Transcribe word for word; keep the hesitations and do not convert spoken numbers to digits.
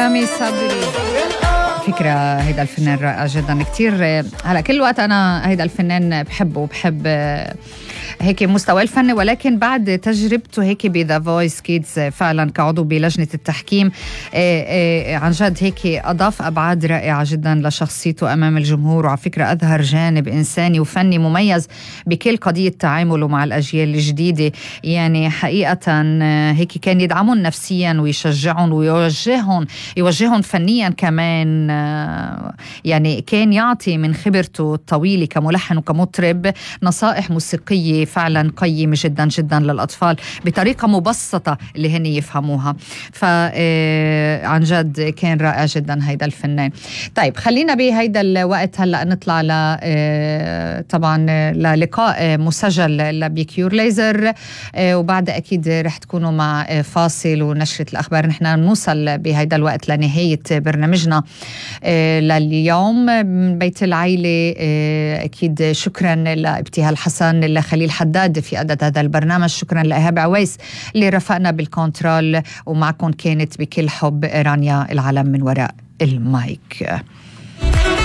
رامي صبري. فكرة هيدا الفنان رائع جدا كتير. هلا كل وقت أنا هيدا الفنان بحبه وبحب هيك مستوى الفني، ولكن بعد تجربته هيك بذا فويس كيدز فعلا كعضو بلجنة التحكيم عن جد هيك أضاف أبعاد رائعة جدا لشخصيته أمام الجمهور. وعلى فكرة أظهر جانب إنساني وفني مميز بكل قضية تعامله مع الأجيال الجديدة. يعني حقيقة هيك كان يدعمهم نفسيا ويشجعهم ويوجههم يوجههم فنيا كمان. يعني كان يعطي من خبرته الطويلة كملحن وكمطرب نصائح موسيقية فعلا قيمة جدا جدا للأطفال بطريقة مبسطة اللي هن يفهموها. فعن جد كان رائع جدا هيدا الفنان. طيب خلينا بهيدا الوقت هلأ نطلع ل طبعا للقاء مسجل لبيكيور ليزر، وبعد أكيد رح تكونوا مع فاصل ونشرة الأخبار. نحن نوصل بهيدا الوقت لنهاية برنامجنا لليوم من بيت العيلة. أكيد شكرا لابتهال حسن لخليل حداد في أداة هذا البرنامج. شكرا لإيهاب عويس اللي رفقنا بالكنترول، ومعكم كانت بكل حب رانيا العالم من وراء المايك.